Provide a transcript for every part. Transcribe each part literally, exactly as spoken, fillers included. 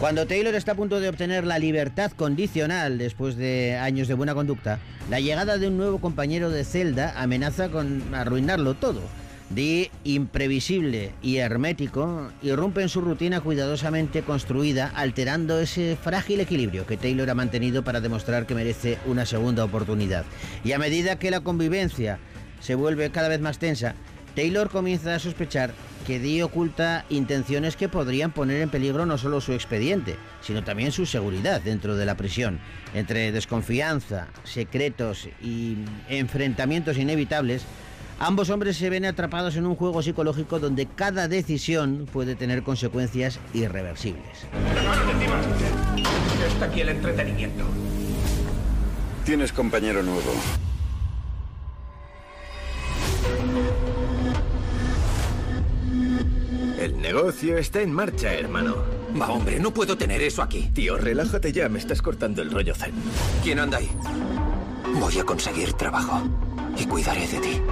Cuando Taylor está a punto de obtener la libertad condicional después de años de buena conducta, la llegada de un nuevo compañero de celda amenaza con arruinarlo todo. Dee, imprevisible y hermético, irrumpe en su rutina cuidadosamente construida, alterando ese frágil equilibrio que Taylor ha mantenido para demostrar que merece una segunda oportunidad. Y a medida que la convivencia se vuelve cada vez más tensa, Taylor comienza a sospechar que Dee oculta intenciones que podrían poner en peligro no solo su expediente, sino también su seguridad dentro de la prisión. Entre desconfianza, secretos y enfrentamientos inevitables, ambos hombres se ven atrapados en un juego psicológico donde cada decisión puede tener consecuencias irreversibles. ¡Manos encima! Está aquí el entretenimiento. Tienes compañero nuevo. El negocio está en marcha, hermano. Va, hombre, no puedo tener eso aquí. Tío, relájate ya, me estás cortando el rollo zen. ¿Quién anda ahí? Voy a conseguir trabajo y cuidaré de ti.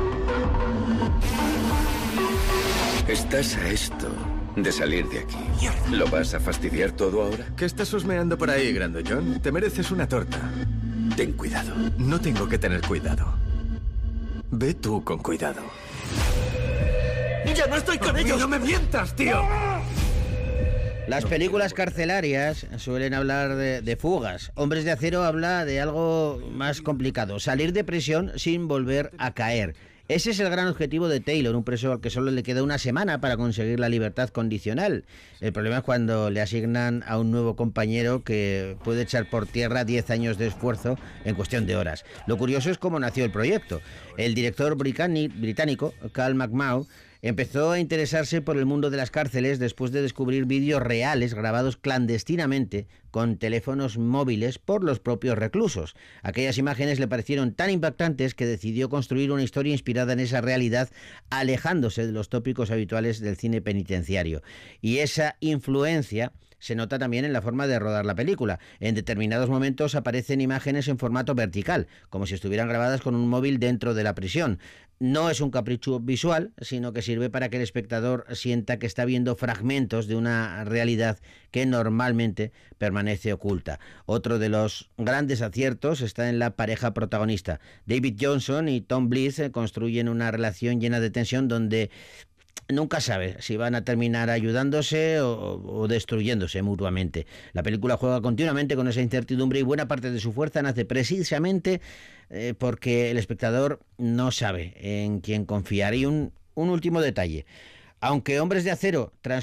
Estás a esto de salir de aquí. ¿Lo vas a fastidiar todo ahora? ¿Qué estás husmeando por ahí, grandullón? Te mereces una torta. Ten cuidado. No tengo que tener cuidado. Ve tú con cuidado. ¡Ya no estoy con ellos! ¡No me mientas, tío! Las películas carcelarias suelen hablar de, de fugas. Hombres de Acero habla de algo más complicado: salir de prisión sin volver a caer. Ese es el gran objetivo de Taylor, un preso al que solo le queda una semana para conseguir la libertad condicional. El problema es cuando le asignan a un nuevo compañero que puede echar por tierra diez años de esfuerzo en cuestión de horas. Lo curioso es cómo nació el proyecto. El director británico, Cal McMahon, empezó a interesarse por el mundo de las cárceles después de descubrir vídeos reales grabados clandestinamente con teléfonos móviles por los propios reclusos. Aquellas imágenes le parecieron tan impactantes que decidió construir una historia inspirada en esa realidad, alejándose de los tópicos habituales del cine penitenciario. Y esa influencia se nota también en la forma de rodar la película. En determinados momentos aparecen imágenes en formato vertical, como si estuvieran grabadas con un móvil dentro de la prisión. No es un capricho visual, sino que sirve para que el espectador sienta que está viendo fragmentos de una realidad que normalmente permanece oculta. Otro de los grandes aciertos está en la pareja protagonista. David Johnson y Tom Blyth construyen una relación llena de tensión donde nunca sabe si van a terminar ayudándose o, o destruyéndose mutuamente. La película juega continuamente con esa incertidumbre y buena parte de su fuerza nace precisamente eh, porque el espectador no sabe en quién confiar. Y un, un último detalle: aunque Hombres de Acero trans